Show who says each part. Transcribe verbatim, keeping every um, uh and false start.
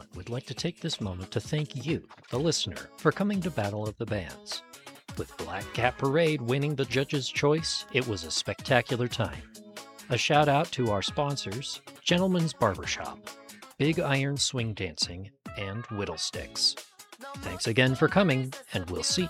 Speaker 1: Belmont would like to take this moment to thank you, the listener, for coming to Battle of the Bands. With Black Cat Parade winning the judge's choice, it was a spectacular time. A shout out to our sponsors, Gentleman's Barbershop, Big Iron Swing Dancing, and Whittlesticks. Thanks again for coming, and we'll see